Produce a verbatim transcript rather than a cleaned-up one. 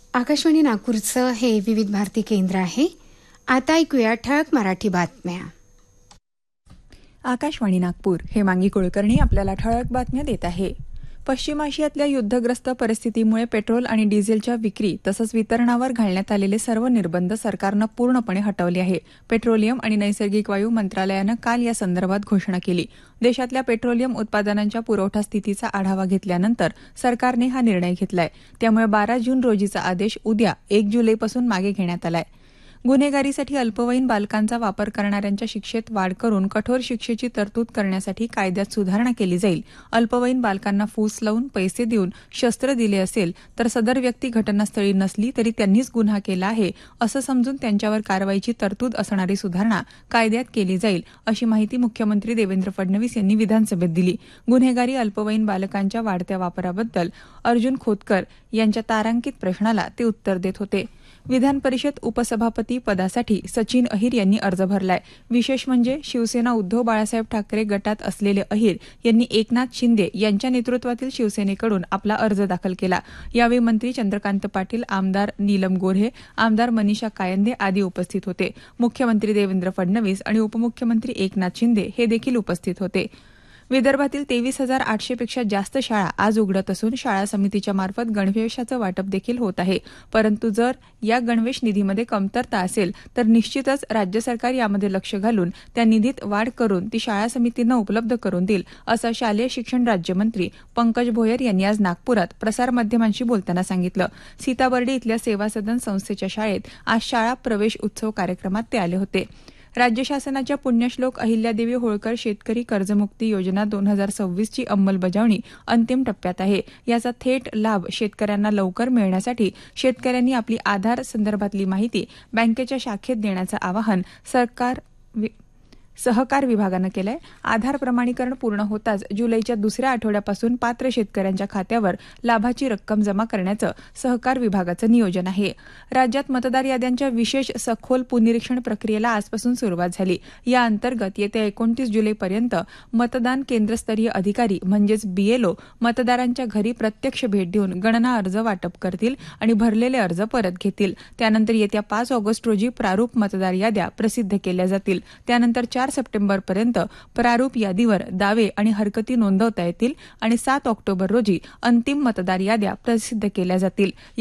आकाशवाणी नागपूरचं हे विविध भारती केंद्र आहे. आता ऐकूया ठळक मराठी बातम्या. आकाशवाणी नागपूर. हे मांगी कुलकर्णी आपल्याला ठळक बातम्या देत आहे. पश्चिम आशियातल्या युद्धग्रस्त परिस्थितीमुळे पेट्रोल आणि डिझेलच्या विक्री तसंच वितरणावर घालण्यात आलेले सर्व निर्बंध सरकारनं पूर्णपणे हटवले आहे. पेट्रोलियम आणि नैसर्गिक वायू मंत्रालयानं काल या संदर्भात घोषणा केली. देशातल्या पेट्रोलियम उत्पादनांच्या पुरवठा स्थितीचा आढावा घेतल्यानंतर सरकारने हा निर्णय घेतलाय. त्यामुळे बारा जून रोजीचा आदेश उद्या एक जुलैपासून मागे घेण्यात आलाय. गुन्हेगारीसाठी अल्पवयीन बालकांचा वापर करणाऱ्यांच्या शिक्षेत वाढ करून कठोर शिक्षेची तरतूद करण्यासाठी कायद्यात सुधारणा केली जाईल. अल्पवयीन बालकांना फूस लावून पैसे देऊन शस्त्र दिले असेल तर सदर व्यक्ती घटनास्थळी नसली तरी त्यांनीच गुन्हा केला आहे असं समजून त्यांच्यावर कारवाईची तरतूद असणारी सुधारणा कायद्यात केली जाईल, अशी माहिती मुख्यमंत्री देवेंद्र फडणवीस यांनी विधानसभेत दिली. गुन्हेगारी अल्पवयीन बालकांच्या वाढत्या वापराबद्दल अर्जुन खोतकर यांच्या तारांकित प्रश्नाला ते उत्तर देत होते. विधान परिषद उपसभापती पदासाठी सचिन अहिर यांनी अर्ज भरलाय. विशेष म्हणजे शिवसेना उद्धव बाळासाहेब ठाकरे गटात असलेले अहिर यांनी एकनाथ शिंदे यांच्या नेतृत्वातील शिवसेनेकडून आपला अर्ज दाखल केला. यावेळी मंत्री चंद्रकांत पाटील, आमदार नीलम गोऱ्हे, आमदार मनीषा कायंदे आदी उपस्थित होते. मुख्यमंत्री देवेंद्र फडणवीस आणि उपमुख्यमंत्री एकनाथ शिंदे हे देखील उपस्थित होते. विदर्भातील तेवीस हजार आठशे पेक्षा जास्त शाळा आज उघडत असून शाळा समितीच्या मार्फत गणवेशाचं वाटप देखील होत आहे. परंतु जर या गणवेश निधीमध्ये कमतरता असेल तर निश्चितच राज्य सरकार यामध्ये लक्ष घालून त्या निधीत वाढ करून ती शाळा समितींना उपलब्ध करून देईल, असं शालेय शिक्षण राज्यमंत्री पंकज भोयर यांनी आज नागपुरात प्रसारमाध्यमांशी बोलताना सांगितलं. सीताबर्डी इथल्या सेवा सदन संस्थेच्या शाळेत आज शाळा प्रवेश उत्सव कार्यक्रमात ते आले होते. राज्य शासनाच्या पुण्यश्लोक अहिल्यादेवी होळकर शेतकरी कर्जमुक्ती योजना दोन हजार सव्वीसची अंमलबजावणी अंतिम टप्प्यात आहे. याचा थेट लाभ शेतकऱ्यांना लवकर मिळण्यासाठी शेतकऱ्यांनी आपली आधार संदर्भातली माहिती बँकेच्या शाखेत देण्याचं आवाहन सरकार सहकार विभागानं केलंय. आधार प्रमाणीकरण पूर्ण होताच जुलैच्या दुसऱ्या आठवड्यापासून पात्र शेतकऱ्यांच्या खात्यावर लाभाची रक्कम जमा करण्याचं सहकार विभागाचं नियोजन आहे. राज्यात मतदार याद्यांच्या विशेष सखोल पुनरीक्षण प्रक्रियेला आजपासून सुरुवात झाली. या अंतर्गत येत्या एकोणतीस जुलैपर्यंत मतदान केंद्रस्तरीय अधिकारी म्हणजेच बीएलओ मतदारांच्या घरी प्रत्यक्ष भेट देऊन गणना अर्ज वाटप करतील आणि भरलेले अर्ज परत घेतील. त्यानंतर येत्या पाच ऑगस्ट रोजी प्रारूप मतदार याद्या प्रसिद्ध केल्या जातील. त्यानंतर चार सप्टेंबरपर्यंत प्रारूप यादीवर दावे आणि हरकती नोंदवता येतील आणि सात ऑक्टोबर रोजी अंतिम मतदार याद्या प्रसिद्ध केल्या जातील.